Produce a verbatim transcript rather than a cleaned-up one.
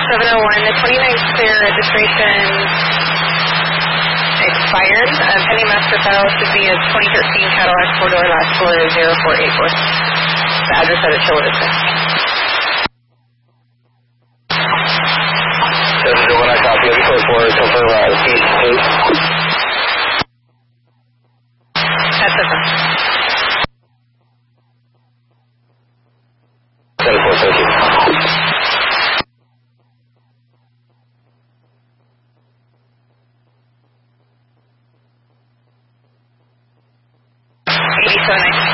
seven oh one, the twenty-ninth clear registration expired. Uh, pending master file should be a twenty thirteen Cadillac four-door, last four is zero four eight four. The address at Chula Vista. seven oh one, I copy. Every code four, confirm uh, repeat, please. That's it. seven four, thank you. eighty-seven